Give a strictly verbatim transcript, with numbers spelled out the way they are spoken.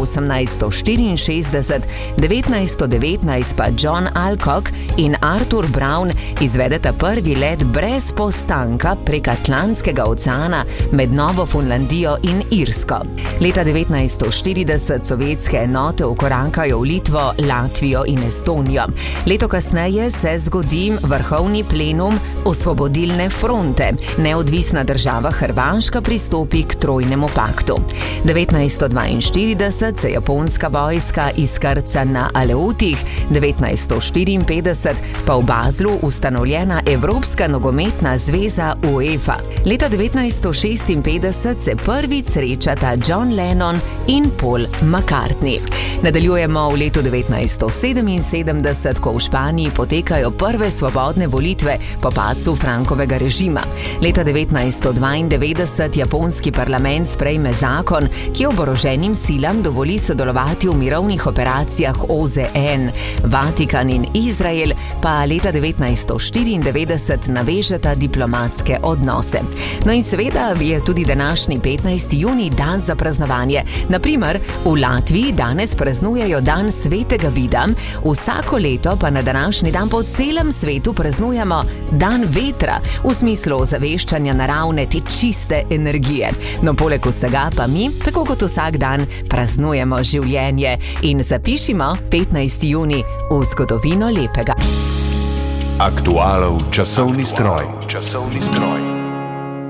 osemnajststo štiriinšestdeset, devetnajststo devetnajst pa John Alcock in Arthur Brown izvedeta prvi let brez postanka prek Atlantskega oceana med Novo Funlandijo in Irsko. Leta devetnajststo štirideset sovjetske enote vkorakajo v Litvo, Latvijo in Estonijo. Leto kasneje se zgodi vrhovni plenum Osvobodilne fronte. Neodvisna država Hrvaška pristopi k trojnemu paktu. devetnajststo dvainštirideset se japonska vojska izkrca na Aleutih, devetnajststo štiriinpetdeset pa v Baslu ustanovljena Evropska nogometna zveza UEFA. Leta devetnajststo šestinpetdeset se prvič srečata John Lennon in Paul McCartney. Nadaljujemo v letu devetnajststo sedeminsedemdeset, ko v Španiji potekajo prve svobodne volitve po padcu Frankovega režima. Leta devetnajststo dvaindevetdeset japonski parlament sprejme zakon, ki oboroženim silam dovoli sodelovati v mirovnih operacijah O Z N. Vatikan in Izrael pa leta devetnajststo štiriindevetdeset navežeta diplomatske odnose. No in seveda je tudi današnji petnajsti junij dan za praznovanje. Naprimer, v Latviji danes praznujejo dan svetega Vida, vsako leto pa na današnji dan po celem svetu praznujemo dan vetra, v smislu ozaveščanja naravne te čiste energije. No, poleg vsega pa mi, tako kot vsak dan, praznujemo življenje in zapišimo petnajsti junij v zgodovino lepega. Aktualov časovni stroj. Časovni stroj.